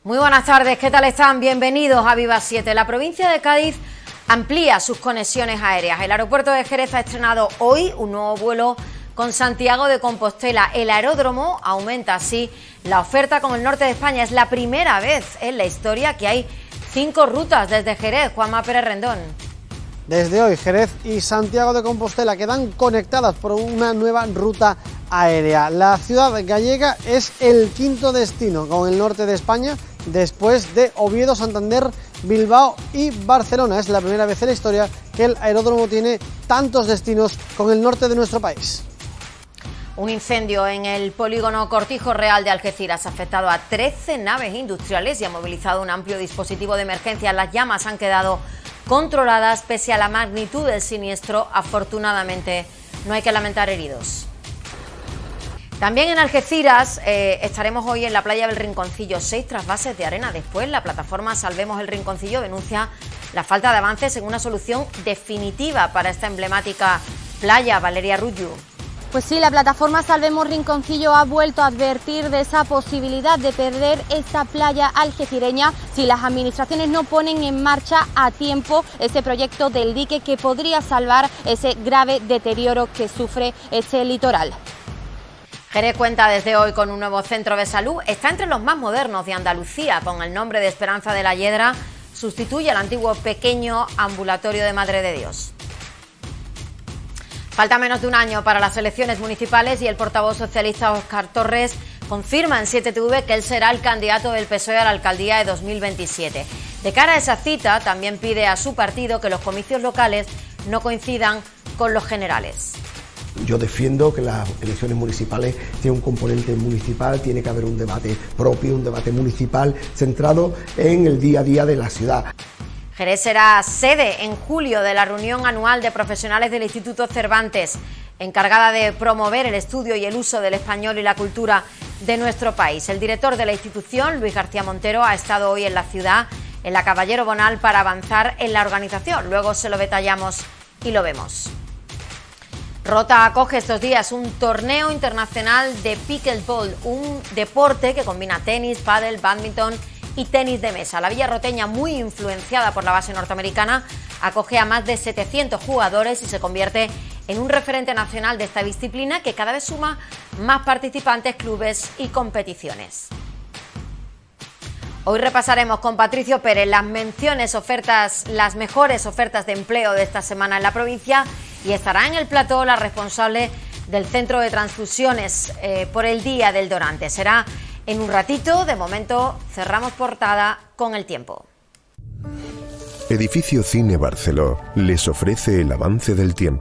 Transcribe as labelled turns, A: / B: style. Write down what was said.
A: Muy buenas tardes, ¿qué tal están? Bienvenidos a Viva 7. La provincia de Cádiz amplía sus conexiones aéreas. El aeropuerto de Jerez ha estrenado hoy un nuevo vuelo con Santiago de Compostela. El aeródromo aumenta así la oferta con el norte de España. Es la primera vez en la historia que hay 5 rutas desde Jerez. Juanma Pérez Rendón.
B: Desde hoy, Jerez y Santiago de Compostela quedan conectadas por una nueva ruta aérea. La ciudad gallega es el quinto destino con el norte de España, después de Oviedo, Santander, Bilbao y Barcelona. Es la primera vez en la historia que el aeródromo tiene tantos destinos con el norte de nuestro país.
A: Un incendio en el polígono Cortijo Real de Algeciras ha afectado a 13 naves industriales y ha movilizado un amplio dispositivo de emergencia. Las llamas han quedado controladas pese a la magnitud del siniestro. Afortunadamente no hay que lamentar heridos. También en Algeciras estaremos hoy en la playa del Rinconcillo. 6 trasvases de arena después. La plataforma Salvemos el Rinconcillo denuncia la falta de avances en una solución definitiva para esta emblemática playa. Valeria Rullu.
C: Pues sí, la plataforma Salvemos Rinconcillo ha vuelto a advertir de esa posibilidad de perder esta playa algecireña si las administraciones no ponen en marcha a tiempo ese proyecto del dique que podría salvar ese grave deterioro que sufre este litoral.
A: Jerez cuenta desde hoy con un nuevo centro de salud. Está entre los más modernos de Andalucía, con el nombre de Esperanza de la Hiedra. Sustituye al antiguo pequeño ambulatorio de Madre de Dios. Falta menos de un año para las elecciones municipales y el portavoz socialista Óscar Torres confirma en 7TV que él será el candidato del PSOE a la alcaldía de 2027. De cara a esa cita, también pide a su partido que los comicios locales no coincidan con los generales.
D: Yo defiendo que las elecciones municipales tienen un componente municipal, tiene que haber un debate propio, un debate municipal centrado en el día a día de la ciudad.
A: Jerez será sede en julio de la reunión anual de profesionales del Instituto Cervantes, encargada de promover el estudio y el uso del español y la cultura de nuestro país. El director de la institución, Luis García Montero, ha estado hoy en la ciudad, en la Caballero Bonal, para avanzar en la organización. Luego se lo detallamos y lo vemos. Rota acoge estos días un torneo internacional de pickleball, un deporte que combina tenis, pádel, bádminton y tenis de mesa. La villa roteña, muy influenciada por la base norteamericana, acoge a más de 700 jugadores y se convierte en un referente nacional de esta disciplina que cada vez suma más participantes, clubes y competiciones. Hoy repasaremos con Patricio Pérez las mejores ofertas de empleo de esta semana en la provincia y estará en el plató la responsable del Centro de Transfusiones por el Día del Donante. Será en un ratito. De momento cerramos portada con el tiempo.
E: Edificio Cine Barceló les ofrece el avance del tiempo.